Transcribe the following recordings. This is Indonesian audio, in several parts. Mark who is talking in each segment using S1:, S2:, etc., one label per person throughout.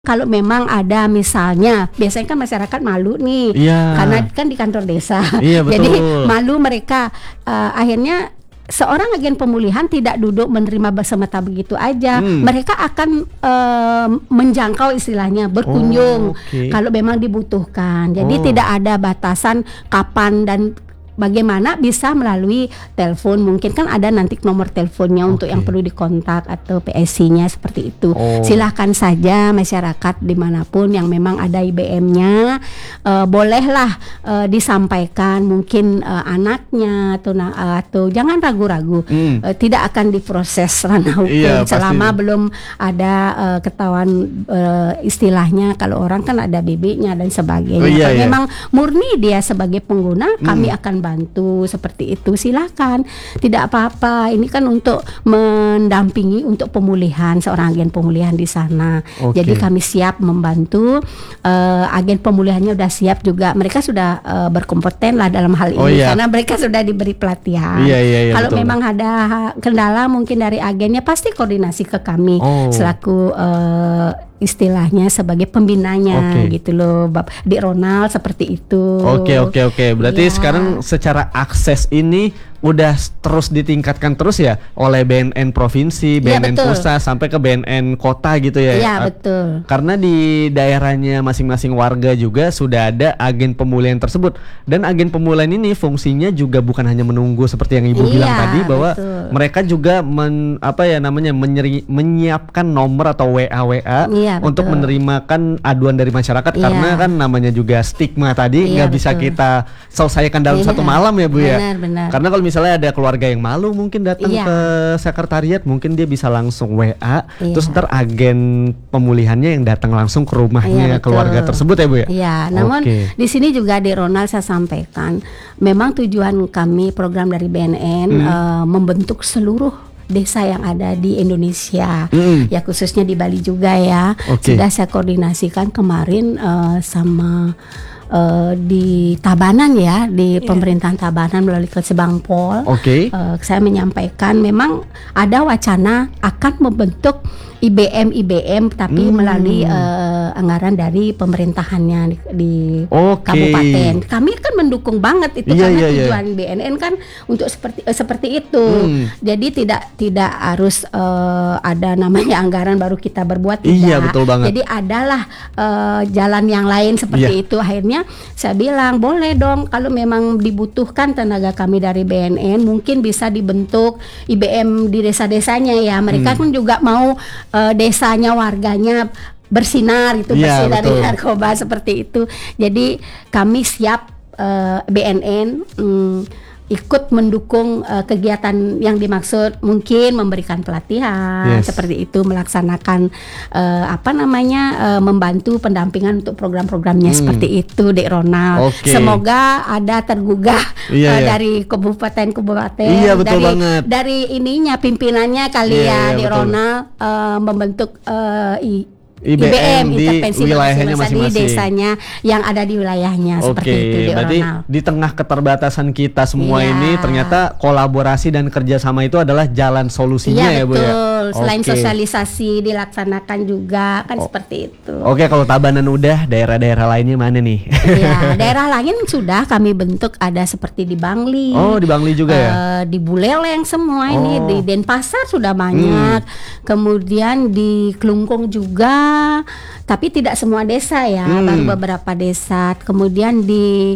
S1: Kalau memang ada misalnya, biasanya kan masyarakat malu nih, karena kan di kantor desa, jadi malu mereka. Akhirnya seorang agen pemulihan tidak duduk menerima semata begitu aja, mereka akan menjangkau istilahnya, berkunjung kalau memang dibutuhkan. Jadi tidak ada batasan kapan dan bagaimana, bisa melalui telepon, mungkin kan ada nanti nomor teleponnya untuk yang perlu dikontak atau PSC-nya seperti itu. Silahkan saja masyarakat dimanapun yang memang ada IBM-nya, bolehlah disampaikan mungkin anaknya atau jangan ragu-ragu, tidak akan diproses ranah hukum selama belum ada ketahuan istilahnya, kalau orang kan ada BB-nya dan sebagainya. Kalau memang murni dia sebagai pengguna, kami akan bantu seperti itu, silakan, tidak apa-apa. Ini kan untuk mendampingi untuk pemulihan, seorang agen pemulihan di sana. Jadi kami siap membantu. Agen pemulihannya sudah siap juga, mereka sudah berkompeten lah dalam hal ini karena mereka sudah diberi pelatihan. Kalau memang ada kendala mungkin dari agennya, pasti koordinasi ke kami selaku istilahnya sebagai pembinanya gitu loh, Dik Ronald, seperti itu.
S2: Oke. Berarti sekarang secara akses ini udah terus ditingkatkan terus ya oleh BNN provinsi, BNN pusat sampai ke BNN kota gitu ya.
S1: Iya, betul.
S2: Karena di daerahnya masing-masing warga juga sudah ada agen pemulihan tersebut, dan agen pemulihan ini fungsinya juga bukan hanya menunggu seperti yang Ibu bilang tadi, bahwa mereka juga menyiapkan nomor atau WA untuk menerimakan aduan dari masyarakat, karena kan namanya juga stigma tadi, nggak bisa kita selesaikan dalam satu malam ya Bu.
S1: Benar.
S2: Karena kalau misalnya ada keluarga yang malu mungkin datang ke sekretariat, mungkin dia bisa langsung WA, terus ntar agen pemulihannya yang datang langsung ke rumahnya keluarga tersebut ya Bu ya.
S1: Iya, namun di sini juga di Ronald saya sampaikan, memang tujuan kami program dari BNN membentuk seluruh desa yang ada di Indonesia, ya khususnya di Bali juga ya. Sudah saya koordinasikan kemarin sama di Tabanan ya, di pemerintahan Tabanan melalui Kesebangpol. Saya menyampaikan memang ada wacana akan membentuk IBM tapi melalui anggaran dari pemerintahannya di kabupaten. Kami kan mendukung banget itu, karena tujuan BNN kan untuk seperti itu. Jadi tidak harus ada namanya anggaran baru kita berbuat, tidak.
S2: Betul banget.
S1: Jadi adalah jalan yang lain seperti itu. Akhirnya saya bilang boleh dong, kalau memang dibutuhkan tenaga kami dari BNN, mungkin bisa dibentuk IBM di desa-desanya ya. Mereka pun juga mau desanya, warganya bersinar gitu, bersih dari narkoba seperti itu. Jadi kami siap, BNN ikut mendukung kegiatan yang dimaksud, mungkin memberikan pelatihan seperti itu, melaksanakan membantu pendampingan untuk program-programnya seperti itu, Dik Ronald. Semoga ada tergugah dari kabupaten-kabupaten, dari ininya pimpinannya kali Dik Ronald, membentuk IBM
S2: di wilayahnya masing-masing,
S1: di desanya yang ada di wilayahnya seperti itu.
S2: Berarti di tengah keterbatasan kita semua ini, ternyata kolaborasi dan kerjasama itu adalah jalan solusinya ya Bu ya.
S1: Selain sosialisasi dilaksanakan juga kan seperti itu.
S2: Kalau Tabanan udah, daerah-daerah lainnya mana nih?
S1: Daerah lain sudah kami bentuk, ada seperti di Bangli.
S2: Di Bangli juga ya.
S1: Di Buleleng semua ini, di Denpasar sudah banyak. Kemudian di Klungkung juga, tapi tidak semua desa ya, baru beberapa desa. Kemudian di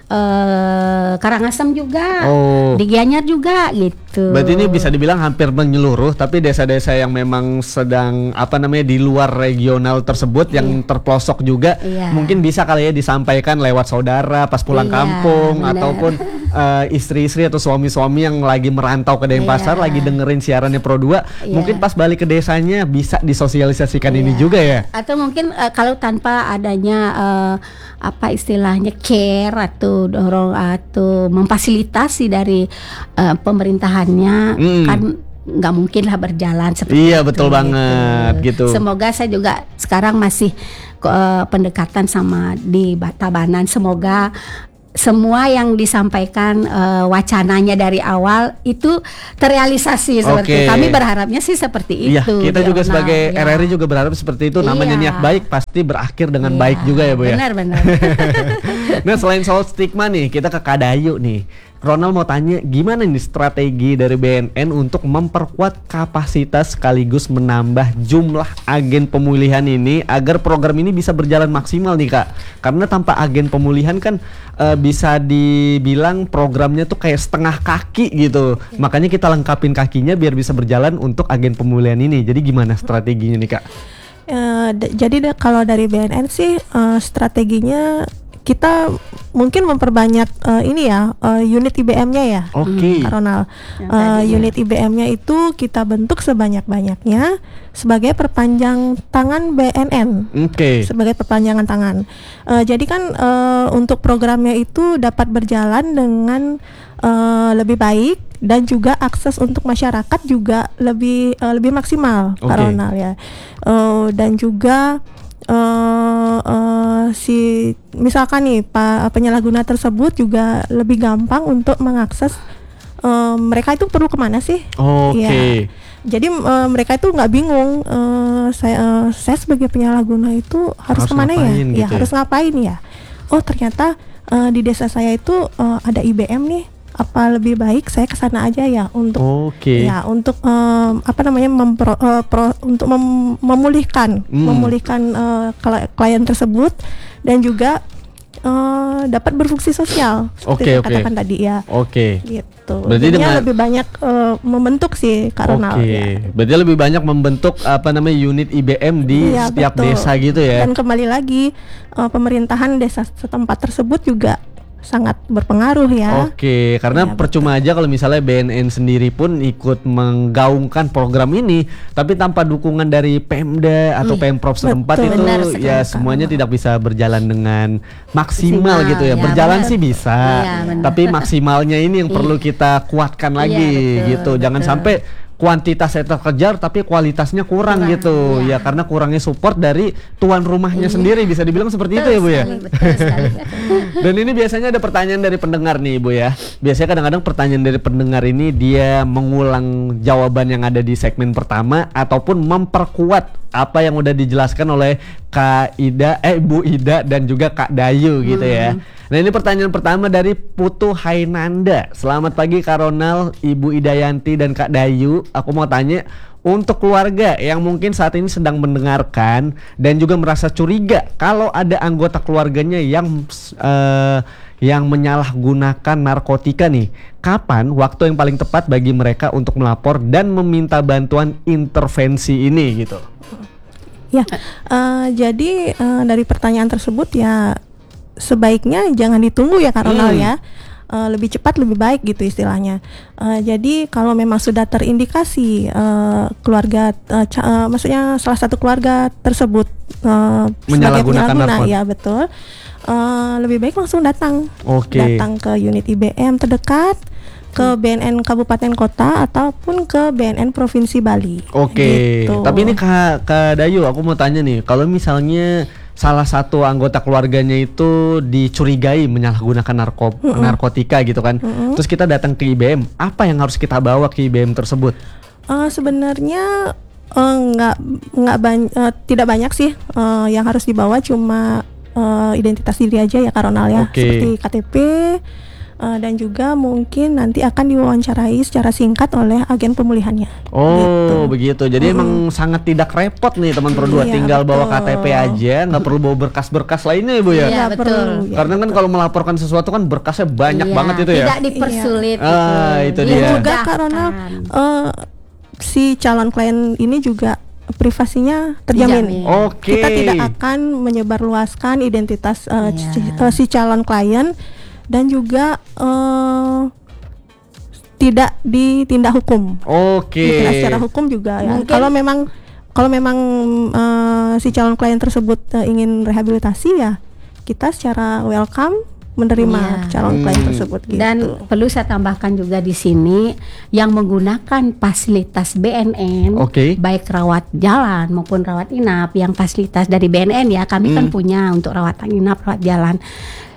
S1: Karangasem juga, di Gianyar juga gitu.
S2: Berarti ini bisa dibilang hampir menyeluruh, tapi desa-desa yang memang sedang di luar regional tersebut, yang terpelosok juga, mungkin bisa kali ya disampaikan lewat saudara pas pulang kampung, ataupun istri-istri atau suami-suami yang lagi merantau ke Denpasar, lagi dengerin siarannya Pro 2, mungkin pas balik ke desanya bisa disosialisasikan ini juga ya.
S1: Atau mungkin kalau tanpa adanya istilahnya care atau dorong atau memfasilitasi dari pemerintahannya, kan nggak mungkin lah berjalan seperti itu.
S2: Betul banget gitu.
S1: Semoga saya juga sekarang masih pendekatan sama di Tabanan, semoga semua yang disampaikan wacananya dari awal itu terrealisasi seperti kami berharapnya sih seperti itu.
S2: Kita juga sebagai RRI juga berharap seperti itu. Namanya niat baik pasti berakhir dengan baik juga ya Bu ya.
S1: Benar.
S2: Nah selain soal stigma nih, kita ke Kak Dayu nih. Ronald mau tanya gimana nih strategi dari BNN untuk memperkuat kapasitas sekaligus menambah jumlah agen pemulihan ini agar program ini bisa berjalan maksimal nih Kak. Karena tanpa agen pemulihan kan bisa dibilang programnya tuh kayak setengah kaki gitu. Makanya kita lengkapin kakinya biar bisa berjalan untuk agen pemulihan ini. Jadi gimana strateginya nih Kak?
S3: Jadi kalau dari BNN sih strateginya kita mungkin memperbanyak unit IBM-nya ya, Kak Ronald. Unit IBM-nya itu kita bentuk sebanyak-banyaknya sebagai perpanjang tangan BNN. Sebagai perpanjangan tangan. Jadi kan untuk programnya itu dapat berjalan dengan lebih baik dan juga akses untuk masyarakat juga lebih maksimal, Kak Ronald ya. Dan juga misalkan nih penyalahguna tersebut juga lebih gampang untuk mengakses mereka itu perlu kemana sih? Ya. Jadi mereka itu nggak bingung saya sebagai penyalahguna itu harus kemana ya?
S2: Gitu
S3: ya harus ngapain ya? Oh ternyata di desa saya itu ada IBM nih. Apa lebih baik saya ke sana aja ya untuk untuk untuk memulihkan klien tersebut dan juga dapat berfungsi sosial seperti yang katakan tadi ya. Gitu. Berarti lebih banyak membentuk sih Kak Ronald.
S2: Berarti lebih banyak membentuk unit IBM di setiap desa gitu ya.
S3: Dan kembali lagi pemerintahan desa setempat tersebut juga sangat berpengaruh ya.
S2: Karena percuma aja kalau misalnya BNN sendiri pun ikut menggaungkan program ini, tapi tanpa dukungan dari Pemda atau Pemprov setempat itu ya semuanya tidak bisa berjalan dengan maksimal gitu ya. Berjalan sih bisa, tapi maksimalnya ini yang perlu kita kuatkan lagi gitu. Jangan sampai kuantitasnya terkejar tapi kualitasnya kurang gitu ya karena kurangnya support dari tuan rumahnya sendiri, bisa dibilang seperti itu ya Bu ya. Dan ini biasanya ada pertanyaan dari pendengar nih Bu ya. Biasanya kadang-kadang pertanyaan dari pendengar ini dia mengulang jawaban yang ada di segmen pertama ataupun memperkuat apa yang udah dijelaskan oleh Bu Ida dan juga Kak Dayu gitu ya. Nah ini pertanyaan pertama dari Putu Hainanda. Selamat pagi Kak Ronald, Ibu Idayanti dan Kak Dayu. Aku mau tanya untuk keluarga yang mungkin saat ini sedang mendengarkan dan juga merasa curiga kalau ada anggota keluarganya yang menyalahgunakan narkotika nih. Kapan waktu yang paling tepat bagi mereka untuk melapor dan meminta bantuan intervensi ini gitu?
S3: Ya, jadi dari pertanyaan tersebut ya sebaiknya jangan ditunggu ya Kak Ronald ya. Lebih cepat lebih baik gitu istilahnya. Jadi kalau memang sudah terindikasi keluarga maksudnya salah satu keluarga tersebut sebagai penyalahguna ya betul. Lebih baik langsung datang ke unit IBM terdekat, ke BNN Kabupaten Kota ataupun ke BNN Provinsi Bali.
S2: Gitu. Tapi ini Kak Dayu, aku mau tanya nih, kalau misalnya salah satu anggota keluarganya itu dicurigai menyalahgunakan narkotika gitu kan, terus kita datang ke IBM, apa yang harus kita bawa ke IBM tersebut?
S3: Sebenarnya tidak banyak sih yang harus dibawa, cuma identitas diri aja ya Kak Ronald ya, seperti KTP dan juga mungkin nanti akan diwawancarai secara singkat oleh agen pemulihannya.
S2: Gitu. Begitu. Jadi emang sangat tidak repot nih teman Pro2, tinggal bawa KTP aja, nggak perlu bawa berkas-berkas lainnya ya Bu ya.
S1: Iya betul.
S2: Karena kan kalau melaporkan sesuatu kan berkasnya banyak banget itu ya.
S1: Tidak dipersulit.
S2: Itu dia.
S3: Dan juga Kak Ronald, si calon klien ini juga privasinya terjamin. Kita tidak akan menyebarluaskan identitas si calon klien dan juga tidak ditindak hukum. Ditindak secara hukum juga ya. Kalau memang si calon klien tersebut ingin rehabilitasi ya kita secara welcome menerima calon klien tersebut gitu.
S1: Dan perlu saya tambahkan juga di sini yang menggunakan fasilitas BNN, baik rawat jalan maupun rawat inap, yang fasilitas dari BNN ya, kami kan punya untuk rawat inap, rawat jalan.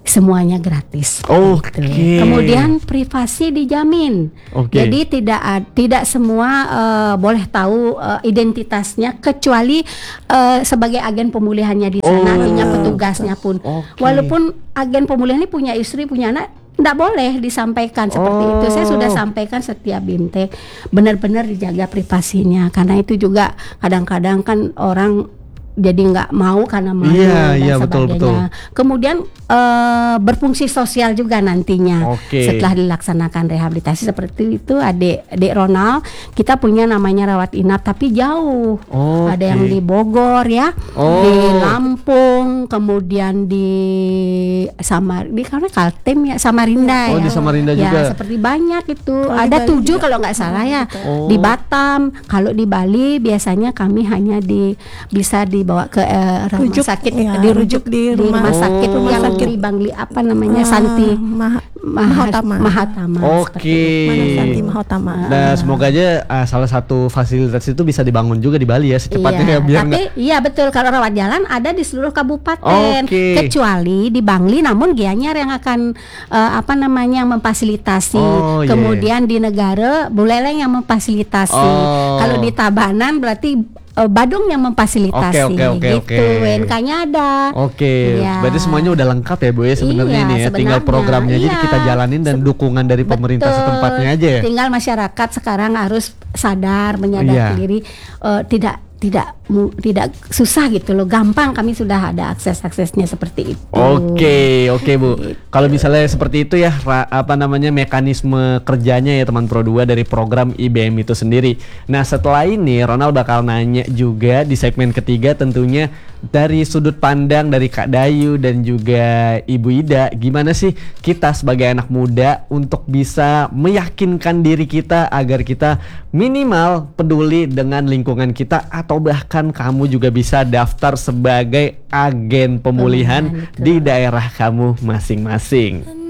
S1: semuanya gratis.
S2: Oke.
S1: Kemudian privasi dijamin. Jadi tidak semua boleh tahu identitasnya kecuali sebagai agen pemulihannya di sana, artinya petugasnya pun. Walaupun agen pemulihan ini punya istri, punya anak, tidak boleh disampaikan seperti itu. Saya sudah sampaikan setiap BIMTEK benar-benar dijaga privasinya, karena itu juga kadang-kadang kan orang jadi nggak mau karena malu dan sebagainya. Betul. Kemudian berfungsi sosial juga nantinya setelah dilaksanakan rehabilitasi seperti itu. Adik Ronald, kita punya namanya rawat inap tapi jauh. Ada yang di Bogor ya, di Lampung, kemudian di karena Kaltim ya, Samarinda ya.
S2: Di Samarinda juga.
S1: Seperti banyak itu. Ada 7 kalau nggak salah ya. Di Batam. Kalau di Bali biasanya kami hanya bisa dibawa ke rumah sakit, dirujuk di rumah sakit yang di Bangli apa namanya, Santi Mahatama.
S3: Santi Mahatama.
S2: Nah, semoga aja salah satu fasilitas itu bisa dibangun juga di Bali ya secepatnya biar
S1: iya betul, kalau rawat jalan ada di seluruh kabupaten kecuali di Bangli, namun Gianyar yang akan yang memfasilitasi. Kemudian di Negara Buleleng yang memfasilitasi. Kalau di Tabanan berarti Badung yang memfasilitasi. Gitu. WNK-nya ada.
S2: Berarti semuanya udah lengkap ya Bu ya sebenarnya ini ya. Tinggal programnya aja kita jalanin dan dukungan dari pemerintah setempatnya aja ya.
S1: Tinggal masyarakat sekarang harus sadar, menyadari diri, tidak susah gitu loh, gampang, kami sudah ada aksesnya seperti itu.
S2: Oke Bu. Kalau misalnya seperti itu ya, mekanisme kerjanya ya teman Pro 2 dari program IBM itu sendiri. Nah setelah ini Ronald bakal nanya juga di segmen ketiga tentunya dari sudut pandang dari Kak Dayu dan juga Ibu Ida, gimana sih kita sebagai anak muda untuk bisa meyakinkan diri kita agar kita minimal peduli dengan lingkungan kita, atau bahkan kamu juga bisa daftar sebagai agen pemulihan di daerah kamu masing-masing.